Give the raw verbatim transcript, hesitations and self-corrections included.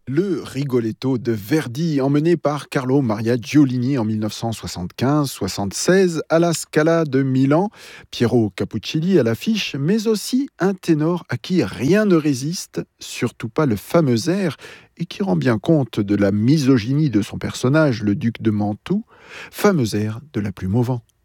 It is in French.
Le Rigoletto de Verdi, emmené par Carlo Maria Giulini en dix-neuf cent soixante-quinze soixante-seize à la Scala de Milan, Piero Capuccilli à l'affiche, mais aussi un ténor à qui rien ne résiste, surtout pas le fameux air, et qui rend bien compte de la misogynie de son personnage, le duc de Mantoue, fameux air de la plume au vent.